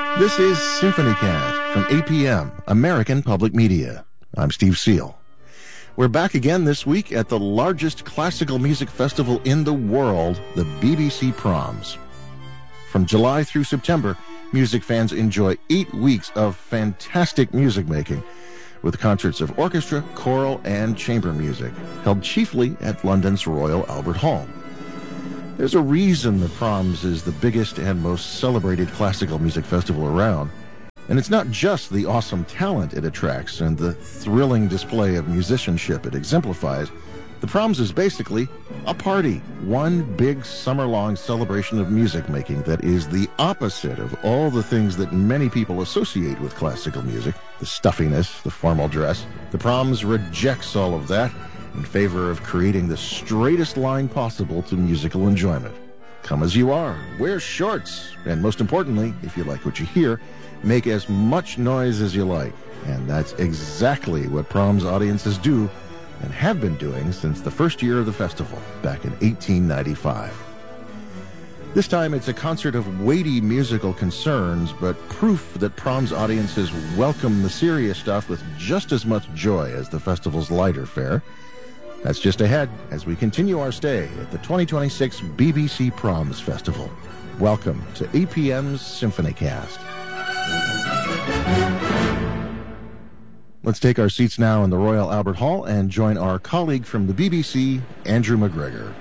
This is SymphonyCast from APM, American Public Media. I'm Steve Seal. We're back again this week at the largest classical music festival in the world, the BBC Proms. From July through September, music fans enjoy 8 weeks of fantastic music making, with concerts of orchestra, choral, and chamber music, held chiefly at London's Royal Albert Hall. There's a reason the Proms is the biggest and most celebrated classical music festival around. And it's not just the awesome talent it attracts and the thrilling display of musicianship it exemplifies. The Proms is basically a party, one big summer-long celebration of music making that is the opposite of all the things that many people associate with classical music, the stuffiness, the formal dress. The Proms rejects all of that in favor of creating the straightest line possible to musical enjoyment. Come as you are, wear shorts, and most importantly, if you like what you hear, make as much noise as you like. And that's exactly what Proms audiences do and have been doing since the first year of the festival, back in 1895. This time it's a concert of weighty musical concerns, but proof that Proms audiences welcome the serious stuff with just as much joy as the festival's lighter fare. That's just ahead as we continue our stay at the 2026 BBC Proms Festival. Welcome to APM's SymphonyCast. Let's take our seats now in the Royal Albert Hall and join our colleague from the BBC, Andrew McGregor.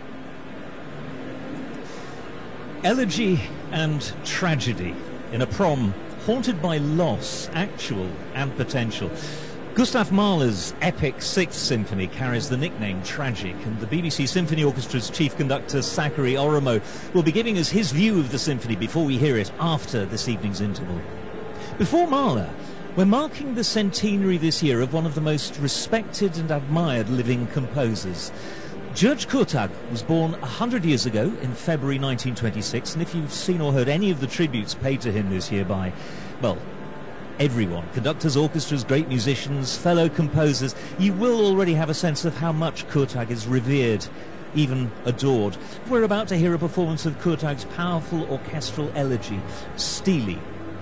Elegy and tragedy in a prom haunted by loss, actual and potential. Gustav Mahler's epic Sixth Symphony carries the nickname Tragic, and the BBC Symphony Orchestra's chief conductor, Sakari Oromo, will be giving us his view of the symphony before we hear it after this evening's interval. Before Mahler, we're marking the centenary this year of one of the most respected and admired living composers. György Kurtág was born 100 years ago in February 1926, and if you've seen or heard any of the tributes paid to him this year by, well, everyone, conductors, orchestras, great musicians, fellow composers, you will already have a sense of how much Kurtág is revered, even adored. We're about to hear a performance of Kurtág's powerful orchestral elegy, Stele.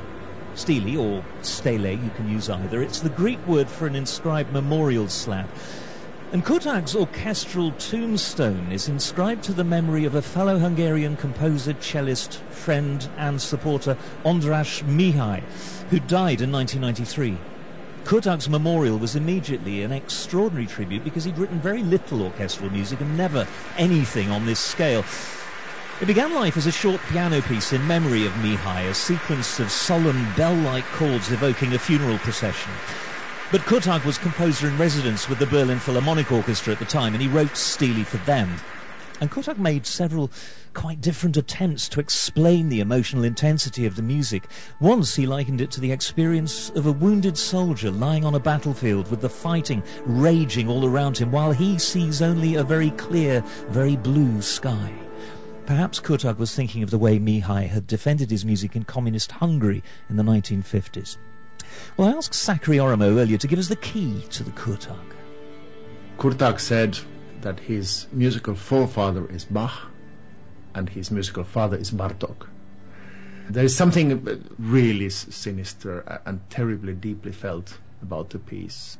Stele, or stele, you can use either. It's the Greek word for an inscribed memorial slab. And Kurtág's orchestral tombstone is inscribed to the memory of a fellow Hungarian composer, cellist, friend and supporter, András Mihály, who died in 1993. Kurtág's memorial was immediately an extraordinary tribute because he'd written very little orchestral music and never anything on this scale. It began life as a short piano piece in memory of Mihály, a sequence of solemn bell-like chords evoking a funeral procession. But Kurtág was composer-in-residence with the Berlin Philharmonic Orchestra at the time, and he wrote Stele for them. And Kurtág made several quite different attempts to explain the emotional intensity of the music. Once he likened it to the experience of a wounded soldier lying on a battlefield with the fighting raging all around him, while he sees only a very clear, very blue sky. Perhaps Kurtág was thinking of the way Mihály had defended his music in communist Hungary in the 1950s. Well, I asked Sakari Oromo earlier to give us the key to the Kurtág. Kurtág said that his musical forefather is Bach and his musical father is Bartók. There is something really sinister and terribly deeply felt about the piece.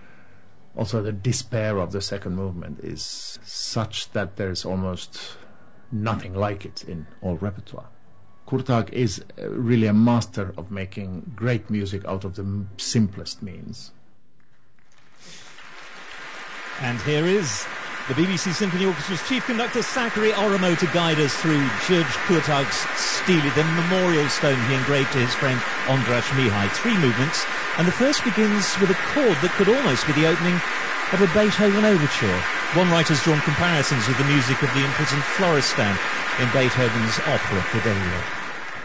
Also, the despair of the second movement is such that there is almost nothing like it in all repertoire. Kurtág is really a master of making great music out of the simplest means. And here is the BBC Symphony Orchestra's chief conductor, Sakari Oromo, to guide us through György Kurtág's Stele, the memorial stone he engraved to his friend András Mihály. 3 movements, and the first begins with a chord that could almost be the opening of a Beethoven overture. One writer's drawn comparisons with the music of the imprisoned Florestan in Beethoven's opera Fidelio.